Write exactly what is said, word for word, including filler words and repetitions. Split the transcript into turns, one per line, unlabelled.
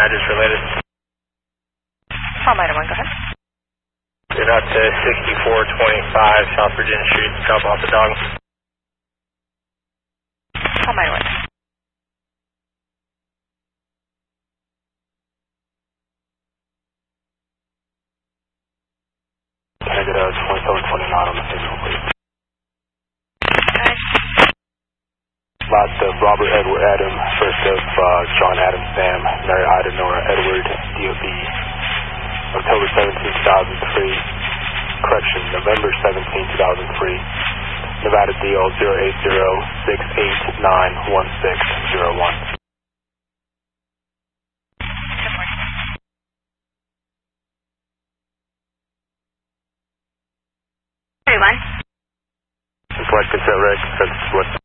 address related.
Palm item one, go ahead.
Get out to sixty-four twenty-five South Virginia Street, drop off the dog.
Palm item one.
Can I get a twenty-seven twenty-nine on the signal, please?
Okay.
Last of Robert Edward Adam, first of uh, John Adam Sam, Mary Ida Nora Edward, D O B, October seventeenth, two thousand three, correction, November seventeenth, two thousand three, Nevada D L zero eight zero six eight nine one six zero one.
thirty-one.
Select consent reg, that's what